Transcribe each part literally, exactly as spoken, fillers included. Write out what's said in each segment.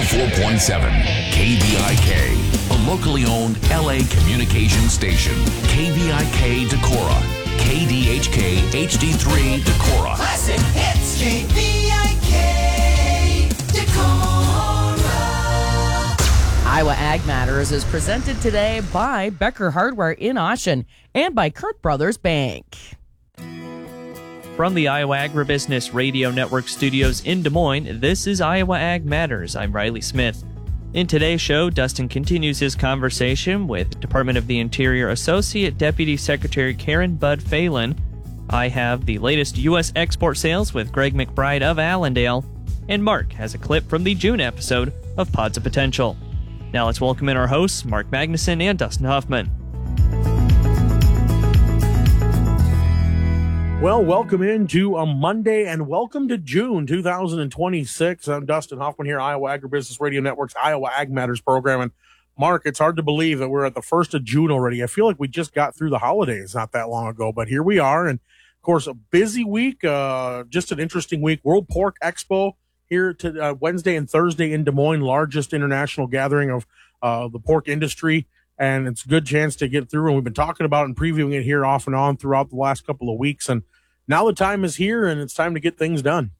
ninety-four point seven K V I K, a locally owned L A communication station. K V I K Decorah, K D H K H D three Decorah. Classic hits, K V I K Decorah. Iowa Ag Matters is presented today by Becker Hardware in Oshen and by Kurt Brothers Bank. From the Iowa Agribusiness Radio Network studios in Des Moines, this is Iowa Ag Matters. I'm Riley Smith. In today's show, Dustin continues his conversation with Department of the Interior Associate Deputy Secretary Karen Bud Phelan. I have the latest U S export sales with Greg McBride of Allendale, and Mark has a clip from the June episode of Pods of Potential. Now let's welcome in our hosts, Mark Magnuson and Dustin Huffman. Well, welcome into a Monday and welcome to June two thousand twenty-six. I'm Dustin Huffman here, Iowa Agribusiness Radio Network's Iowa Ag Matters program. And Mark, it's hard to believe that we're at the first of June already. I feel like we just got through the holidays not that long ago, but here we are. And of course, a busy week, uh, just an interesting week. World Pork Expo here to uh, Wednesday and Thursday in Des Moines, largest international gathering of uh, the pork industry. And it's a good chance to get through. And we've been talking about and previewing it here off and on throughout the last couple of weeks. And now the time is here, and it's time to get things done.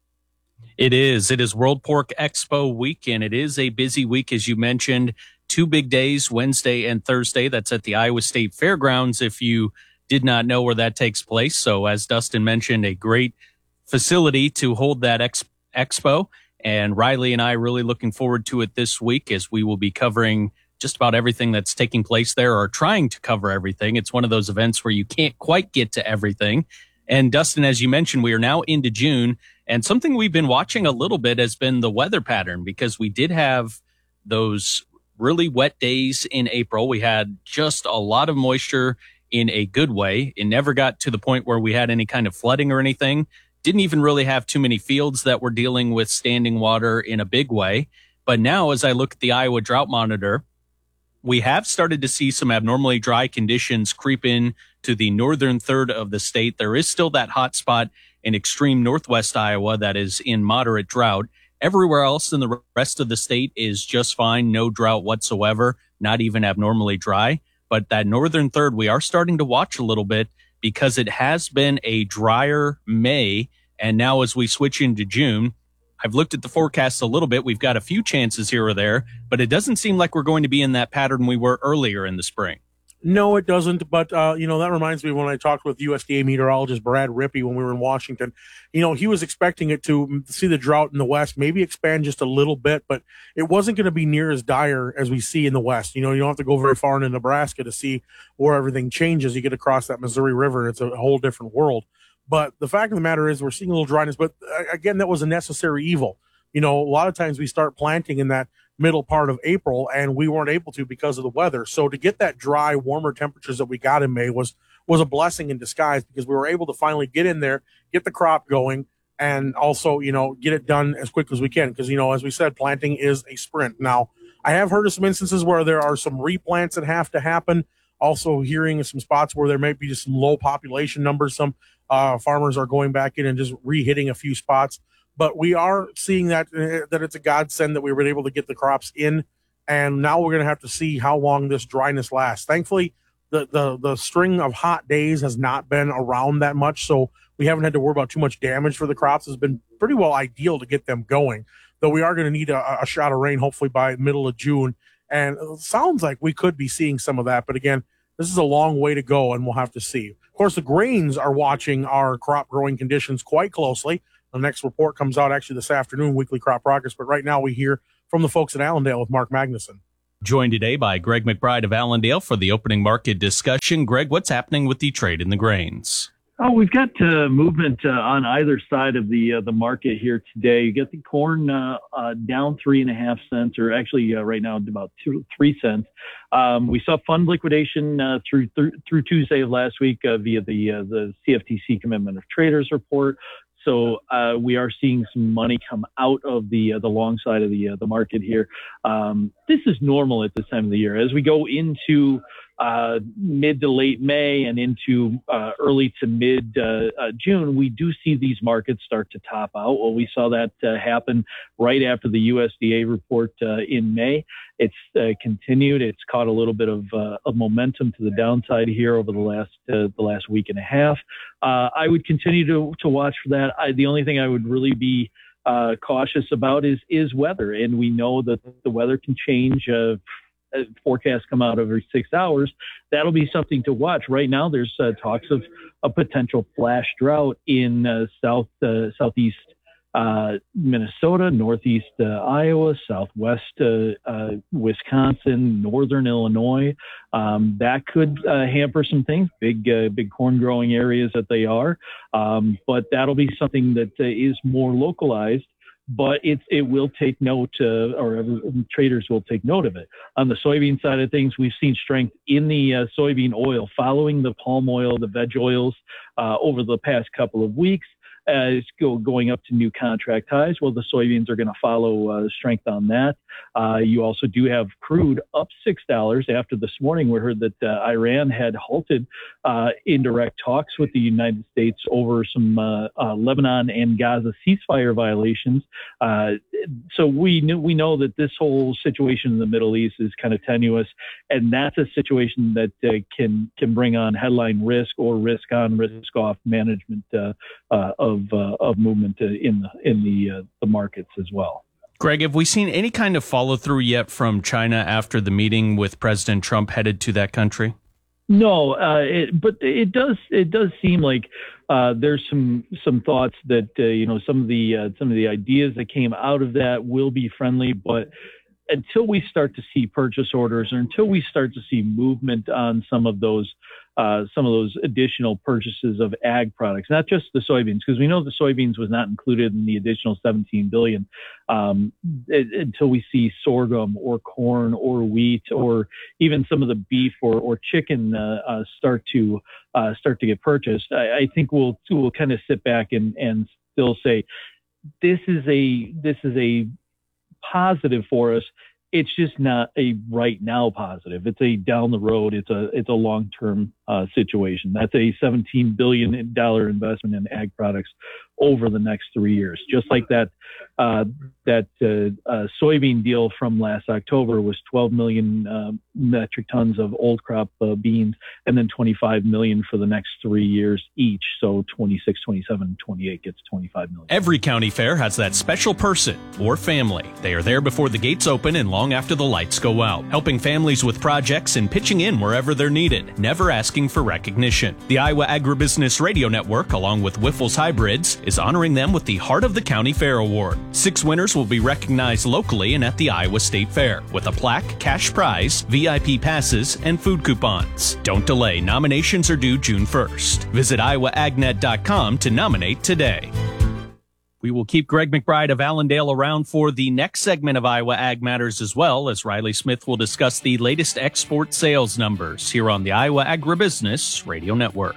It is. It is World Pork Expo week, and it is a busy week, as you mentioned. Two big days, Wednesday and Thursday. That's at the Iowa State Fairgrounds, if you did not know where that takes place. So as Dustin mentioned, a great facility to hold that ex- expo. And Riley and I are really looking forward to it this week, as we will be covering just about everything that's taking place there, or trying to cover everything. It's one of those events where you can't quite get to everything. And Dustin, as you mentioned, we are now into June, and something we've been watching a little bit has been the weather pattern, because we did have those really wet days in April. We had just a lot of moisture in a good way. It never got to the point where we had any kind of flooding or anything. Didn't even really have too many fields that were dealing with standing water in a big way. But now, as I look at the Iowa Drought Monitor, we have started to see some abnormally dry conditions creep in to the northern third of the state. There is still that hot spot in extreme northwest Iowa that is in moderate drought. Everywhere else in the rest of the state is just fine, no drought whatsoever, not even abnormally dry. But that northern third, we are starting to watch a little bit, because it has been a drier May. And now as we switch into June, I've looked at the forecast a little bit. We've got a few chances here or there, but it doesn't seem like we're going to be in that pattern we were earlier in the spring. No, it doesn't. But, uh, you know, that reminds me when I talked with U S D A meteorologist Brad Rippey when we were in Washington. You know, he was expecting it to see the drought in the West maybe expand just a little bit, but it wasn't going to be near as dire as we see in the West. You know, you don't have to go very far into Nebraska to see where everything changes. You get across that Missouri River, and it's a whole different world. But the fact of the matter is we're seeing a little dryness. But, again, that was a necessary evil. You know, a lot of times we start planting in that middle part of April, and we weren't able to because of the weather. So to get that dry, warmer temperatures that we got in May was was a blessing in disguise, because we were able to finally get in there, get the crop going, and also, you know, get it done as quick as we can. Because, you know, as we said, planting is a sprint. Now, I have heard of some instances where there are some replants that have to happen. Also hearing some spots where there may be just some low population numbers. Some uh, farmers are going back in and just re-hitting a few spots. But we are seeing that uh, that it's a godsend that we were able to get the crops in, and now we're going to have to see how long this dryness lasts. Thankfully, the, the the string of hot days has not been around that much, so we haven't had to worry about too much damage for the crops. It's been pretty well ideal to get them going, though we are going to need a, a shot of rain hopefully by middle of June, and it sounds like we could be seeing some of that. But again, this is a long way to go, and we'll have to see. Of course, the grains are watching our crop growing conditions quite closely. The next report comes out actually this afternoon, Weekly Crop Progress. But right now we hear from the folks at Allendale with Mark Magnuson. Joined today by Greg McBride of Allendale for the opening market discussion. Greg, what's happening with the trade in the grains? Oh, we've got uh, movement uh, on either side of the uh, the market here today. You get the corn uh, uh, down three and a half cents, or actually uh, right now about two, three cents. Um, we saw fund liquidation uh, through th- through Tuesday of last week uh, via the uh, the C F T C Commitment of Traders report. So uh, we are seeing some money come out of the uh, the long side of the uh, the market here. Um, this is normal at this time of the year. As we go into uh, mid to late May and into uh, early to mid uh, uh, June, we do see these markets start to top out. Well, we saw that uh, happen right after the U S D A report uh, in May. It's uh, continued. It's caught a little bit of, uh, of momentum to the downside here over the last uh, the last week and a half. Uh, I would continue to to watch for that. I, the only thing I would really be uh, cautious about is is weather, and we know that the weather can change. Uh, forecasts come out every six hours. That'll be something to watch. Right now, there's uh, talks of a potential flash drought in uh, south uh, southeast uh, Minnesota, northeast uh, Iowa, southwest uh, uh, Wisconsin, northern Illinois. Um, that could uh, hamper some things. Big uh, big corn growing areas that they are, um, but that'll be something that uh, is more localized. But it it will take note, uh, or uh, traders will take note of it. On the soybean side of things, we've seen strength in the uh, soybean oil, following the palm oil, the veg oils uh, over the past couple of weeks. Uh, it's go, going up to new contract highs. Well, the soybeans are going to follow uh, strength on that. Uh, you also do have crude up six dollars after this morning. We heard that uh, Iran had halted uh, indirect talks with the United States over some uh, uh, Lebanon and Gaza ceasefire violations. Uh, so we knew, we know that this whole situation in the Middle East is kind of tenuous, and that's a situation that uh, can can bring on headline risk or risk on, risk off management uh, uh, of uh, of movement uh, in the in the uh, the markets as well. Greg, have we seen any kind of follow through yet from China after the meeting with President Trump headed to that country? No, uh, it, but it does it does seem like uh, there's some some thoughts that uh, you know some of the uh, some of the ideas that came out of that will be friendly, but until we start to see purchase orders, or until we start to see movement on some of those uh, some of those additional purchases of ag products, not just the soybeans, because we know the soybeans was not included in the additional seventeen billion dollars, um, it, until we see sorghum or corn or wheat or even some of the beef or, or chicken uh, uh, start to uh, start to get purchased. I, I think we'll we'll kind of sit back and, and still say this is a this is a positive for us. It's just not a right now positive. It's a down the road. It's a it's a long term uh, situation. That's a seventeen billion dollars investment in ag products over the next three years. Just like that uh, that uh, uh, soybean deal from last October was twelve million uh, metric tons of old crop uh, beans, and then twenty-five million for the next three years each. So twenty-six, twenty-seven, and twenty-eight gets twenty-five million. Every county fair has that special person or family. They are there before the gates open and long after the lights go out, helping families with projects and pitching in wherever they're needed, never asking for recognition. The Iowa Agribusiness Radio Network, along with Wiffles Hybrids, is honoring them with the Heart of the County Fair Award. Six winners will be recognized locally and at the Iowa State Fair with a plaque, cash prize, V I P passes, and food coupons. Don't delay. Nominations are due June first. Visit iowa ag net dot com to nominate today. We will keep Greg McBride of Allendale around for the next segment of Iowa Ag Matters as well, as Riley Smith will discuss the latest export sales numbers here on the Iowa Agribusiness Radio Network.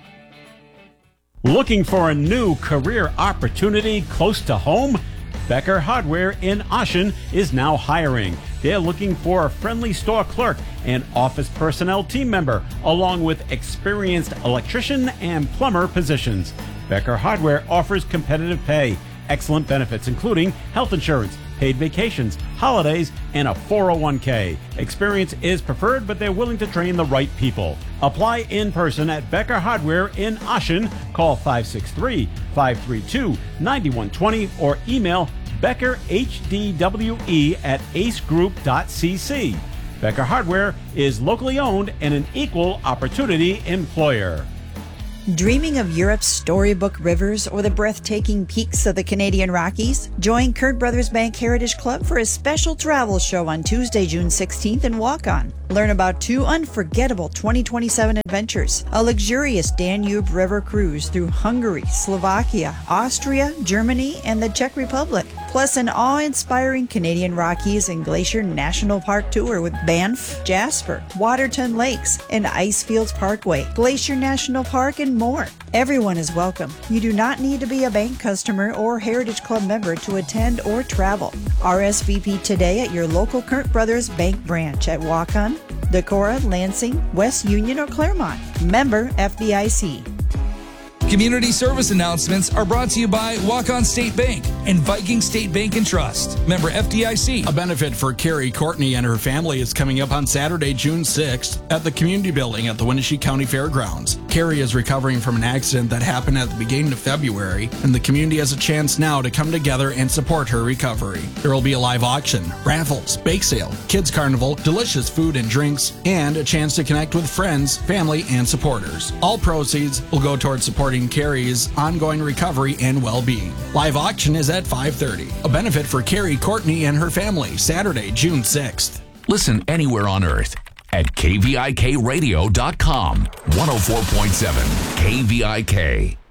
Looking for a new career opportunity close to home? Becker Hardware in Ashen is now hiring. They're looking for a friendly store clerk and office personnel team member, along with experienced electrician and plumber positions. Becker Hardware offers competitive pay, excellent benefits, including health insurance, paid vacations, holidays, and a four oh one k. Experience is preferred, but they're willing to train the right people. Apply in person at Becker Hardware in Ashen. Call five six three, five three two, nine one two zero or email Becker H D W E at ace group dot c c. Becker Hardware is locally owned and an equal opportunity employer. Dreaming of Europe's storybook rivers or the breathtaking peaks of the Canadian Rockies? Join Kurt Brothers Bank Heritage Club for a special travel show on Tuesday, June sixteenth in Waukon. Learn about two unforgettable twenty twenty-seven adventures, a luxurious Danube River cruise through Hungary, Slovakia, Austria, Germany, and the Czech Republic, plus plus an awe-inspiring Canadian Rockies and Glacier National Park tour with Banff, Jasper, Waterton Lakes, and Icefields Parkway, Glacier National Park, and more. Everyone is welcome. You do not need to be a bank customer or Heritage Club member to attend or travel. R S V P today at your local Kurt Brothers Bank branch at Waukon, Decorah, Lansing, West Union, or Claremont. Member F D I C. Community service announcements are brought to you by Waukon State Bank and Viking State Bank and Trust. Member F D I C. A benefit for Carrie Courtney and her family is coming up on Saturday, June sixth at the Community Building at the Wenatchee County Fairgrounds. Carrie is recovering from an accident that happened at the beginning of February, and the community has a chance now to come together and support her recovery. There will be a live auction, raffles, bake sale, kids carnival, delicious food and drinks, and a chance to connect with friends, family, and supporters. All proceeds will go towards supporting Carrie's ongoing recovery and well-being. Live auction is at five thirty. A benefit for Carrie Courtney and her family, Saturday, June sixth. Listen anywhere on earth at K V I K radio dot com. one oh four point seven K V I K.